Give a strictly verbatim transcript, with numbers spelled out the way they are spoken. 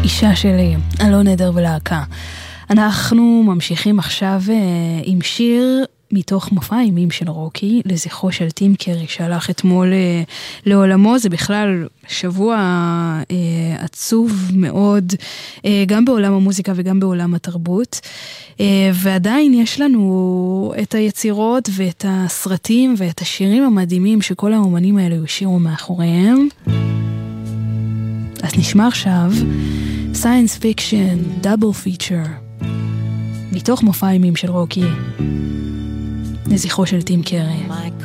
אישה שלי, אלון עדר ולהקה. אנחנו ממשיכים עכשיו uh, עם שיר מתוך מופע אימים של רוקי, לזכרו של טים קרי שהלך אתמול uh, לעולמו. זה בכלל שבוע uh, עצוב מאוד, uh, גם בעולם המוזיקה וגם בעולם התרבות. Uh, ועדיין יש לנו את היצירות ואת הסרטים ואת השירים המדהימים שכל האומנים האלה השאירו מאחוריהם. אז נשמע עכשיו Science Fiction, Double Feature, מתוך מופע אימים של רוקי, לזכרו של טים קרי.